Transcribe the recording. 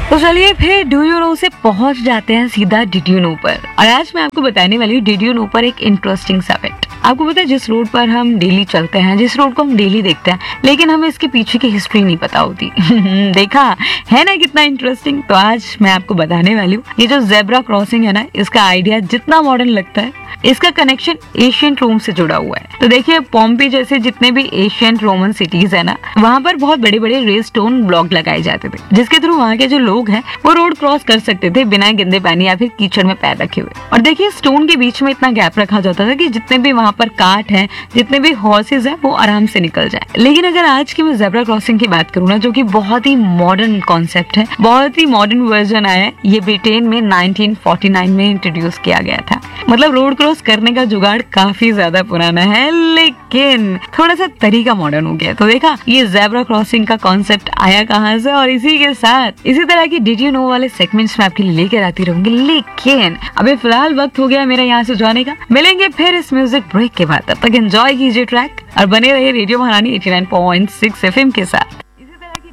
तो चलिए फिर डू यू नो से पहुंच जाते हैं सीधा डिड यू नो पर। और आज मैं आपको बताने वाली हूँ डिड यू नो पर एक इंटरेस्टिंग सा फैक्ट। आपको पता है जिस रोड पर हम डेली चलते हैं, जिस रोड को हम डेली देखते हैं, लेकिन हमें इसके पीछे की हिस्ट्री नहीं पता होती। देखा है ना कितना इंटरेस्टिंग। तो आज मैं आपको बताने वाली हूँ ये जो जेब्रा क्रॉसिंग है ना, इसका आइडिया जितना मॉडर्न लगता है, इसका कनेक्शन एशियंट रोम से जुड़ा हुआ है। तो देखिए पॉम्पी जैसे जितने भी एशियंट रोमन सिटीज है ना, वहाँ पर बहुत बड़े बड़े रेड स्टोन ब्लॉक लगाए जाते थे, जिसके थ्रू वहाँ के जो लोग हैं वो रोड क्रॉस कर सकते थे बिना गंदे पानी या फिर कीचड़ में पैर रखे हुए। और देखिए स्टोन के बीच में इतना गैप रखा जाता था कि जितने भी वहाँ पर काट है, जितने भी हॉर्सेज है, वो आराम से निकल जाए। लेकिन अगर आज की मैं जेब्रा क्रॉसिंग की बात करूँ ना, जो कि बहुत ही मॉडर्न कॉन्सेप्ट है, बहुत ही मॉडर्न वर्जन आया है, ये ब्रिटेन में 1949 में इंट्रोड्यूस किया गया था। मतलब रोड क्रॉस करने का जुगाड़ काफी ज्यादा पुराना है, लेकिन थोड़ा सा तरीका मॉडर्न हो गया। तो देखा ये जेब्रा क्रॉसिंग का कॉन्सेप्ट आया कहाँ से। और इसी के साथ इसी तरह की डिड यू नो वाले सेगमेंट्स में आपके लिए लेकर आती रहूंगी। लेकिन अभी फिलहाल वक्त हो गया मेरा यहाँ से जाने का। मिलेंगे फिर इस म्यूजिक ब्रेक के बाद। तब तक एंजॉय कीजिए ट्रैक और बने रहिए रेडियो महारानी 89.6 FM के साथ।